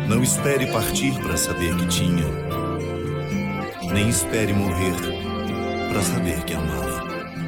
Não espere partir para saber que tinha, nem espere morrer para saber que amava.